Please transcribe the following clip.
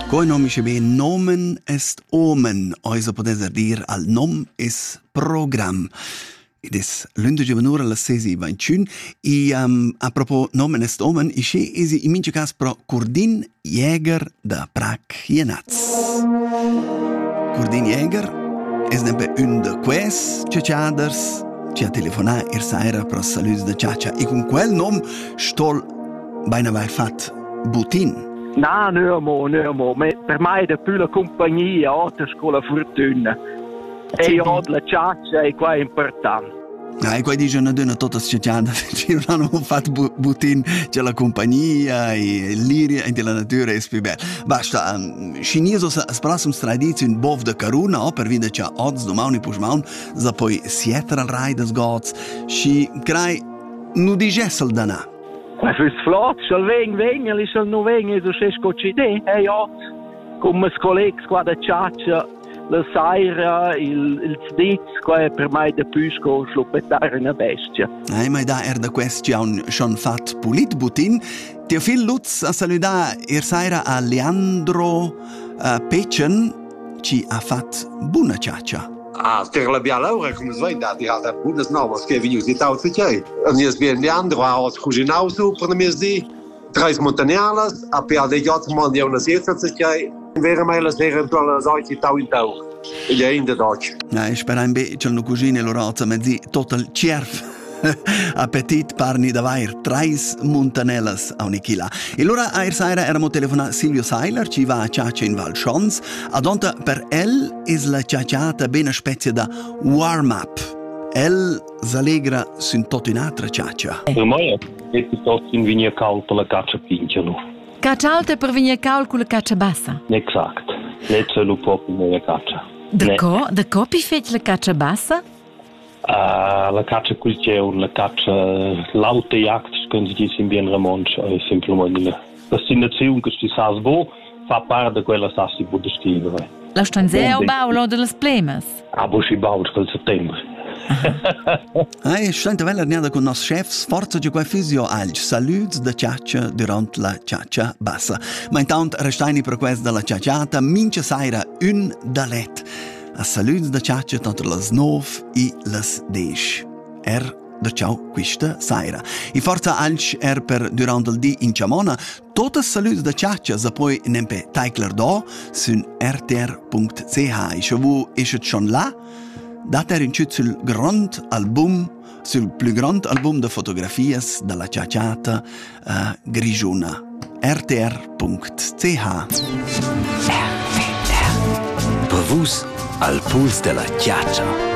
Coi nom isce ben nomen est omen, oisa podeser dir al nom es program. Ed es l'11 venura alla 6:21 e a propos nomen est omen, isce esi in mince cas pro Curdin Jäger da Prac Jenaz. Curdin Jäger es nempe un de quels ciaciaders ci ha telefonà saira pro saluts de ciacia e con quel nom stol beina vai fat Butin. No, no, per me è più la compagnia, altra scuola fortuna. E io la ciaccia e qua è importante. E qua dice una donna tutta sciacciata, ci hanno fatto Butin, c'è la compagnia e l'iria e la natura è più bella. Basta, cinese sprassum tradizione bov de caruna, per vide c'è odds domani pushmaun, za poi sieter al rai des gods, ci crai nu digessel dana. Ma fürs Flat, soll wegen, li soll nu wegen, du sei scocide, ja. Come collegs qua da ciaccia, la saira, il zditz, qua è per me da pusco, sluppettare una bestia. Ma da da question schon fat polit Butin, Teofil Lutz a saludar saira a Leandro Pecen, ci ha fat buna ciaccia. Ter la bia Laura, come si vede, di alta buonas novas che veniu si tau c'è. Nis bien Leandro a os cuginausu per me di tres montanealas, a pia de jot mondia una sierza c'è. Vere mai la sera tola solche tau in tau. E in de doc. Spera in be c'è no cugine Lorazza mezzi total cerf. Appetit parni da vair trais montanellas a un'echila. E allora a saira eramo telefona Silvio Seiler, ci va a ciaccia in Val Schons, adonta per el es la ciacciata bena spezia da warm-up. El s'allegra sun tot un'altra ciaccia. Per me è piuttosto in vigna caul per la caccia pinciano. Caccia alta per vigna caul con la caccia bassa? Exact. Nicht so proprio nella caccia. Da co pi fece la caccia bassa? La caccia culceu, la caccia laute jagd, können Sie dies in bien Ramon, semplicemente la destinazione che si sa sbo fa parte di quella sassi può descrivere. La stanzea o baulo delle plemas? Bo si baut col settembre. Stenta vella arniada con nos chefs, forza di quai fisio alg saluts da ciaccia durant la ciaccia bassa. Ma intant restaini per quest della ciacciata, mince saira un dalet. A saluts da ciaccia tanto las 9 e las 10. Da ciao questa saira. E forza alc per durant il di in Ciamona, totes saluts da ciaccia za poi nempe taikler do sun rtr.ch. E vu ischet schon là? Dat in sul grand album, sul più grand album de fotografies dalla ciacciata grigiuna. rtr.ch. Per vus al puls della ciaccia.